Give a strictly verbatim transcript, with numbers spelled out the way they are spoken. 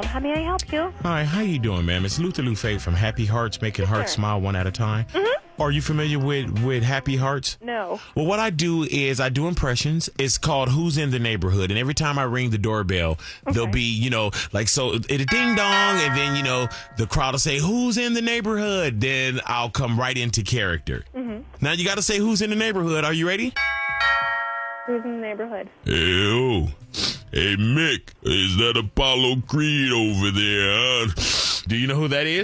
home. How may I help you? Hi, how you doing, ma'am? It's Luther Lufe from Happy Hearts, making hearts Sure. smile one at a time. Mm-hmm. Are you familiar with, with Happy Hearts? No. Well, what I do is I do impressions. It's called Who's in the Neighborhood. And every time I ring the doorbell, there'll be, you know, like, so it a ding dong. And then, you know, the crowd will say, who's in the neighborhood? Then I'll come right into character. Mm-hmm. Now you got to say who's in the neighborhood. Are you ready? Who's in the neighborhood? Hey, oh. Hey, Mick, is that Apollo Creed over there, huh? Do you know who that is?